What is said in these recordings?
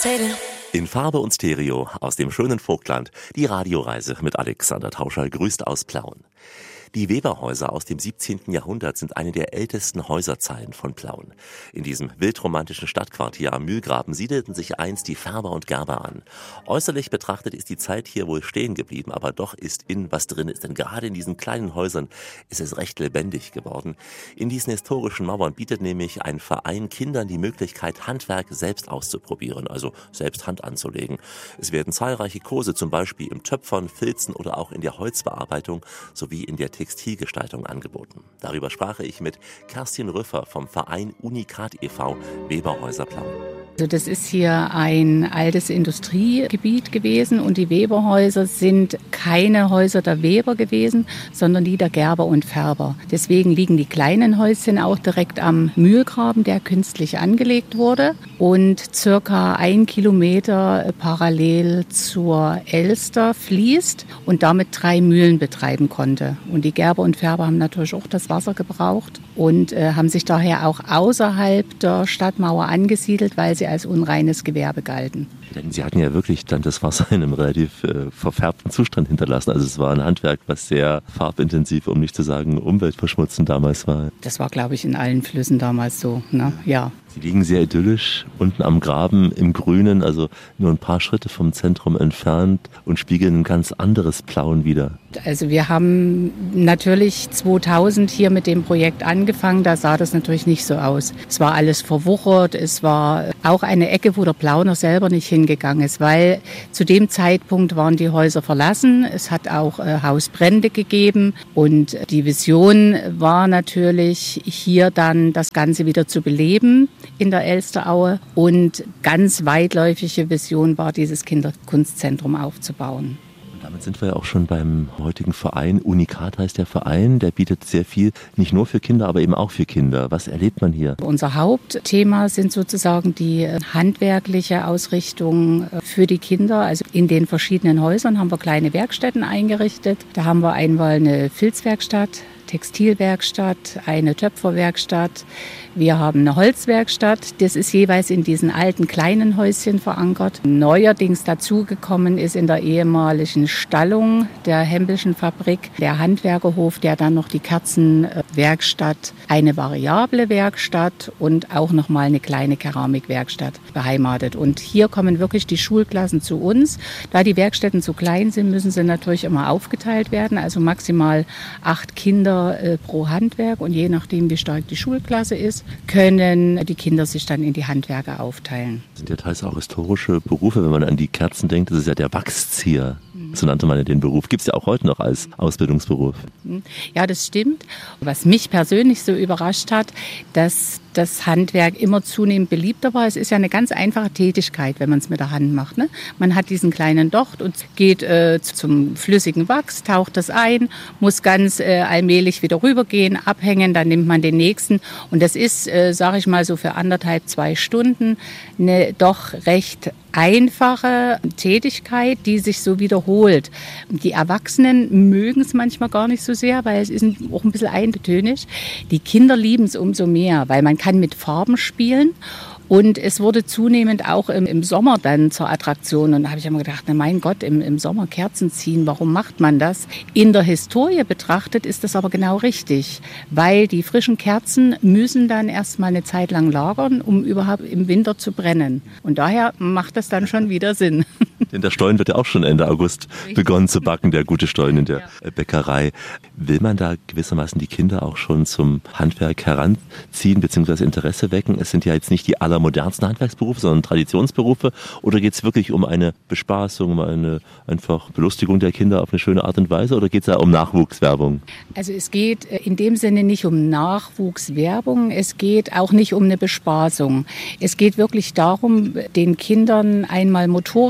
In Farbe und Stereo aus dem schönen Vogtland, die Radioreise mit Alexander Tauscher grüßt aus Plauen. Die Weberhäuser aus dem 17. Jahrhundert sind eine der ältesten Häuserzeilen von Plauen. In diesem wildromantischen Stadtquartier am Mühlgraben siedelten sich einst die Färber und Gerber an. Äußerlich betrachtet ist die Zeit hier wohl stehen geblieben, aber doch ist innen was drin ist. Denn gerade in diesen kleinen Häusern ist es recht lebendig geworden. In diesen historischen Mauern bietet nämlich ein Verein Kindern die Möglichkeit, Handwerk selbst auszuprobieren, also selbst Hand anzulegen. Es werden zahlreiche Kurse, zum Beispiel im Töpfern, Filzen oder auch in der Holzbearbeitung sowie in der Textilgestaltung angeboten. Darüber sprach ich mit Kerstin Rüffer vom Verein Unikat e.V. Weberhäuser Plauen. Also das ist hier ein altes Industriegebiet gewesen und die Weberhäuser sind keine Häuser der Weber gewesen, sondern die der Gerber und Färber. Deswegen liegen die kleinen Häuschen auch direkt am Mühlgraben, der künstlich angelegt wurde und circa 1 Kilometer parallel zur Elster fließt und damit 3 Mühlen betreiben konnte. Und die Gerber und Färber haben natürlich auch das Wasser gebraucht und haben sich daher auch außerhalb der Stadtmauer angesiedelt, weil sie als unreines Gewerbe galten. Denn Sie hatten ja wirklich dann das Wasser in einem relativ verfärbten Zustand hinterlassen. Also es war ein Handwerk, was sehr farbintensiv, um nicht zu sagen umweltverschmutzend damals war. Das war, glaube ich, in allen Flüssen damals so, ne? Ja. Sie liegen sehr idyllisch unten am Graben im Grünen, also nur ein paar Schritte vom Zentrum entfernt und spiegeln ein ganz anderes Plauen wider. Also wir haben natürlich 2000 hier mit dem Projekt angefangen, da sah das natürlich nicht so aus. Es war alles verwuchert, es war auch eine Ecke, wo der Plauner selber nicht hingegangen ist, weil zu dem Zeitpunkt waren die Häuser verlassen, es hat auch Hausbrände gegeben und die Vision war natürlich hier dann das Ganze wieder zu beleben in der Elsteraue und ganz weitläufige Vision war, dieses Kinderkunstzentrum aufzubauen. Damit sind wir ja auch schon beim heutigen Verein. Unikat heißt der Verein, der bietet sehr viel, nicht nur für Kinder, aber eben auch für Kinder. Was erlebt man hier? Unser Hauptthema sind sozusagen die handwerkliche Ausrichtung für die Kinder. Also in den verschiedenen Häusern haben wir kleine Werkstätten eingerichtet. Da haben wir einmal eine Filzwerkstatt, Textilwerkstatt, eine Töpferwerkstatt. Wir haben eine Holzwerkstatt. Das ist jeweils in diesen alten kleinen Häuschen verankert. Neuerdings dazugekommen ist in der ehemaligen Stallung der Hempelschen Fabrik der Handwerkerhof, der dann noch die Kerzenwerkstatt, eine variable Werkstatt und auch noch mal eine kleine Keramikwerkstatt beheimatet. Und hier kommen wirklich die Schulklassen zu uns. Da die Werkstätten zu klein sind, müssen sie natürlich immer aufgeteilt werden. Also maximal 8 Kinder pro Handwerk und je nachdem, wie stark die Schulklasse ist, können die Kinder sich dann in die Handwerke aufteilen. Das sind ja teils auch historische Berufe, wenn man an die Kerzen denkt. Das ist ja der Wachszieher. So nannte man ja den Beruf. Gibt es ja auch heute noch als Ausbildungsberuf. Ja, das stimmt. Was mich persönlich so überrascht hat, dass das Handwerk immer zunehmend beliebter war. Es ist ja eine ganz einfache Tätigkeit, wenn man es mit der Hand macht. Ne? Man hat diesen kleinen Docht und geht zum flüssigen Wachs, taucht das ein, muss ganz allmählich wieder rübergehen, abhängen, dann nimmt man den nächsten. Und das ist, sage ich mal, so für 1,5, 2 Stunden eine doch recht einfache Tätigkeit, die sich so wiederholt. Die Erwachsenen mögen es manchmal gar nicht so sehr, weil es ist auch ein bisschen eintönig. Die Kinder lieben es umso mehr, weil man kann mit Farben spielen. Und es wurde zunehmend auch im Sommer dann zur Attraktion. Und da habe ich immer gedacht, na mein Gott, im Sommer Kerzen ziehen, warum macht man das? In der Historie betrachtet ist das aber genau richtig, weil die frischen Kerzen müssen dann erstmal eine Zeit lang lagern, um überhaupt im Winter zu brennen. Und daher macht das dann schon wieder Sinn. Denn der Stollen wird ja auch schon Ende August begonnen zu backen, der gute Stollen in der Bäckerei. Will man da gewissermaßen die Kinder auch schon zum Handwerk heranziehen bzw. Interesse wecken? Es sind ja jetzt nicht die allermodernsten Handwerksberufe, sondern Traditionsberufe. Oder geht es wirklich um eine Bespaßung, um eine einfach Belustigung der Kinder auf eine schöne Art und Weise? Oder geht es da um Nachwuchswerbung? Also es geht in dem Sinne nicht um Nachwuchswerbung. Es geht auch nicht um eine Bespaßung. Es geht wirklich darum, den Kindern einmal Motorik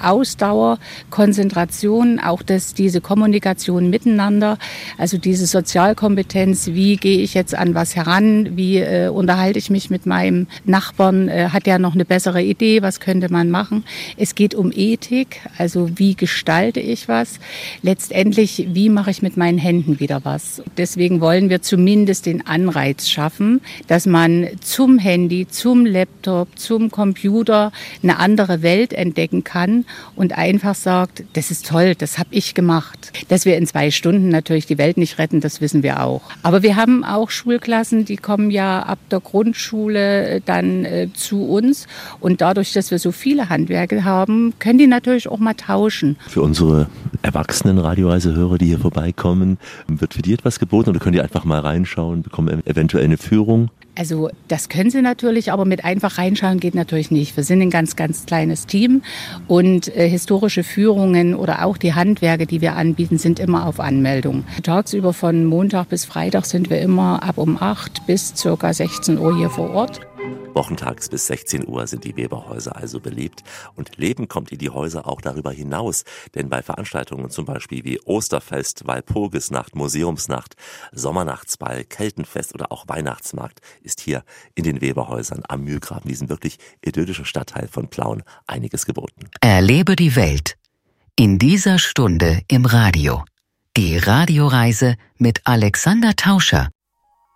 Ausdauer, Konzentration, auch diese Kommunikation miteinander, also diese Sozialkompetenz, wie gehe ich jetzt an was heran, wie unterhalte ich mich mit meinem Nachbarn, hat der noch eine bessere Idee, was könnte man machen. Es geht um Ethik, also wie gestalte ich was, letztendlich wie mache ich mit meinen Händen wieder was. Deswegen wollen wir zumindest den Anreiz schaffen, dass man zum Handy, zum Laptop, zum Computer eine andere Welt entdecken kann und einfach sagt, das ist toll, das habe ich gemacht. Dass wir in 2 Stunden natürlich die Welt nicht retten, das wissen wir auch. Aber wir haben auch Schulklassen, die kommen ja ab der Grundschule dann zu uns und dadurch, dass wir so viele Handwerke haben, können die natürlich auch mal tauschen. Für unsere erwachsenen Radioreisehörer, die hier vorbeikommen, wird für die etwas geboten oder können die einfach mal reinschauen, bekommen eventuell eine Führung? Also das können sie natürlich, aber mit einfach reinschauen geht natürlich nicht. Wir sind ein ganz, ganz kleines Team und historische Führungen oder auch die Handwerke, die wir anbieten, sind immer auf Anmeldung. Tagsüber von Montag bis Freitag sind wir immer ab um 8 bis ca. 16 Uhr hier vor Ort. Wochentags bis 16 Uhr sind die Weberhäuser also beliebt und Leben kommt in die Häuser auch darüber hinaus, denn bei Veranstaltungen zum Beispiel wie Osterfest, Walpurgisnacht, Museumsnacht, Sommernachtsball, Keltenfest oder auch Weihnachtsmarkt ist hier in den Weberhäusern am Mühlgraben, diesem wirklich idyllischen Stadtteil von Plauen, einiges geboten. Erlebe die Welt in dieser Stunde im Radio. Die Radioreise mit Alexander Tauscher.